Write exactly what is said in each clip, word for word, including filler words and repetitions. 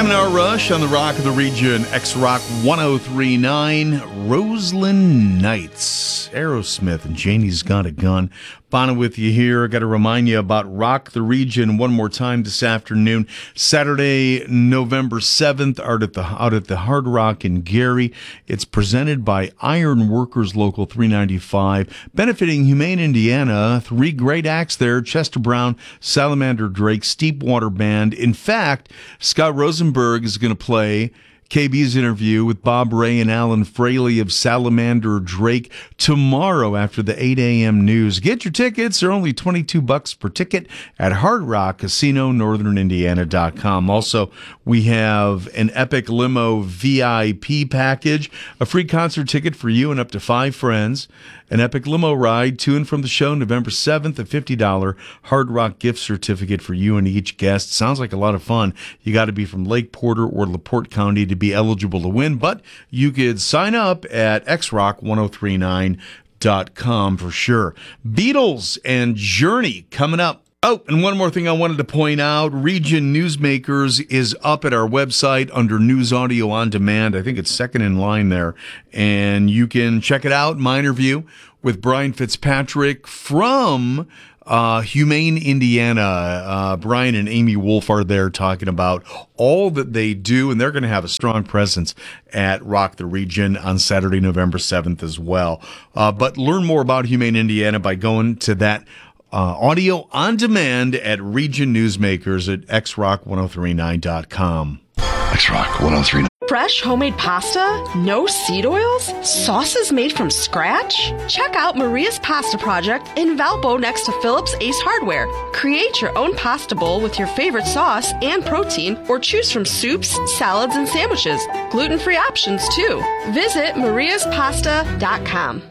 Second hour rush on the Rock of the Region, X-Rock ten thirty-nine, Roseland Nights, Aerosmith, and Janie's Got a Gun. Bono with you here. Got to remind you about Rock the Region one more time this afternoon. Saturday, November seventh, out at the out at the Hard Rock in Gary. It's presented by Iron Workers Local three ninety-five, benefiting Humane Indiana. Three great acts there: Chester Brown, Salamander Drake, Steepwater Band. In fact, Scott Rosenberg is going to play K B's interview with Bob Ray and Alan Fraley of Salamander Drake tomorrow after the eight a.m. news. Get your tickets. They're only twenty-two bucks per ticket at Hard Rock Casino, northern indiana dot com. Also, we have an Epic Limo V I P package, a free concert ticket for you and up to five friends, an Epic Limo ride to and from the show November seventh, a fifty dollars Hard Rock gift certificate for you and each guest. Sounds like a lot of fun. You got to be from Lake Porter or LaPorte County to be eligible to win, but you could sign up at x rock ten thirty-nine dot com for sure. Beatles and Journey coming up. Oh, and one more thing I wanted to point out. Region Newsmakers is up at our website under News Audio On Demand. I think it's second in line there. And you can check it out. My interview with Brian Fitzpatrick from uh, Humane Indiana. Uh, Brian and Amy Wolf are there talking about all that they do, and they're going to have a strong presence at Rock the Region on Saturday, November seventh as well. Uh, but learn more about Humane Indiana by going to that Uh, audio on demand at Region Newsmakers at x rock ten thirty-nine dot com. X-Rock ten thirty-nine. Fresh homemade pasta? No seed oils? Sauces made from scratch? Check out Maria's Pasta Project in Valpo next to Phillips Ace Hardware. Create your own pasta bowl with your favorite sauce and protein, or choose from soups, salads, and sandwiches. Gluten-free options, too. Visit marias pasta dot com.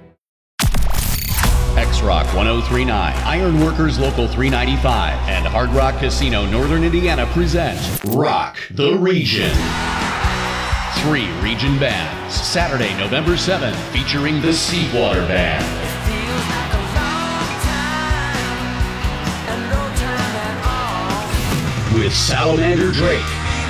X-Rock ten thirty-nine, Iron Workers Local three ninety-five, and Hard Rock Casino, Northern Indiana present Rock the Region. Three region bands, Saturday, November seventh, featuring the Steepwater Band. With Salamander Drake.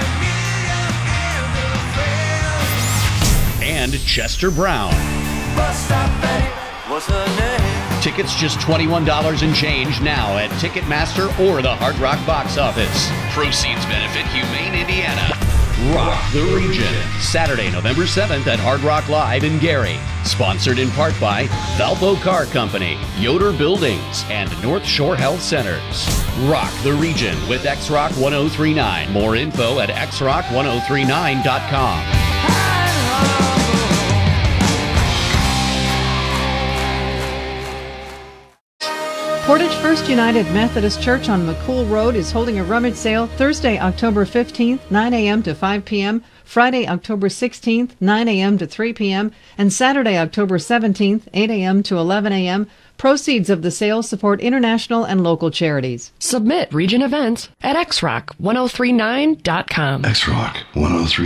And Chester Brown. What's her name? Tickets just twenty-one dollars and change now at Ticketmaster or the Hard Rock box office. Proceeds benefit Humane Indiana. Rock the Region. Saturday, November seventh at Hard Rock Live in Gary. Sponsored in part by Valpo Car Company, Yoder Buildings, and North Shore Health Centers. Rock the Region with X-Rock ten thirty-nine. More info at x rock ten thirty-nine dot com. Portage First United Methodist Church on McCool Road is holding a rummage sale Thursday, October fifteenth, nine a.m. to five p.m., Friday, October sixteenth, nine a.m. to three p.m., and Saturday, October seventeenth, eight a.m. to eleven a.m. Proceeds of the sale support international and local charities. Submit region events at x rock ten thirty-nine dot com. X-Rock ten thirty-nine.